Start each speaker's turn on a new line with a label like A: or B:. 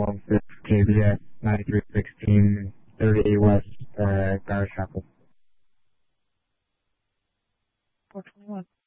A: 416 KBS 9316 30 West Garage Chapel.
B: 421.